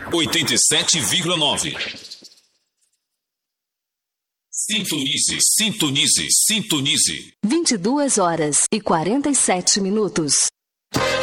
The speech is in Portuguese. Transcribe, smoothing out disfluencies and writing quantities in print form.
87,9. Sintonize, sintonize, sintonize. 22 horas e 47 minutos.